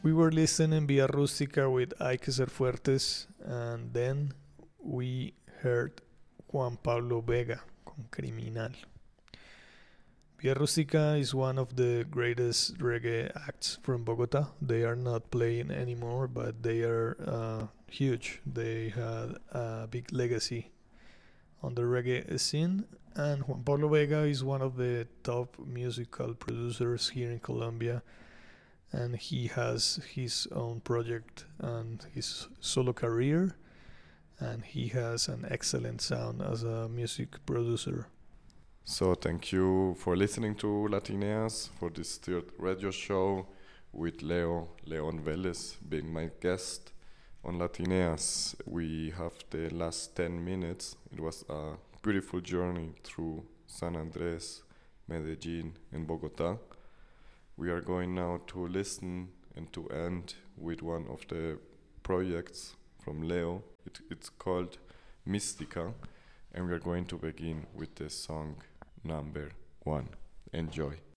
We were listening Via Rústica with Hay que ser fuertes, and then we heard Juan Pablo Vega con Criminal. Via Rústica is one of the greatest reggae acts from Bogota. They are not playing anymore, but they are huge. They had a big legacy on the reggae scene, and Juan Pablo Vega is one of the top musical producers here in Colombia, and he has his own project and his solo career, and he has an excellent sound as a music producer. So thank you for listening to Latineas for this third radio show with Leon Vélez being my guest on Latineas. We have the last 10 minutes. It was a beautiful journey through San Andres, Medellin and Bogota. We are going now to listen and to end with one of the projects from Leo. It's called Mystica, and we are going to begin with the song number 1. Enjoy.